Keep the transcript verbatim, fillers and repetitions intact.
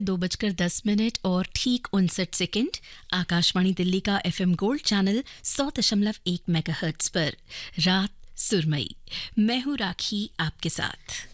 दो बजकर दस मिनट और ठीक उनसठ सेकंड। आकाशवाणी दिल्ली का एफएम गोल्ड चैनल सौ दशमलव एक मेगाहर्ट्ज पर रात सुरमई। मैं हूँ राखी आपके साथ।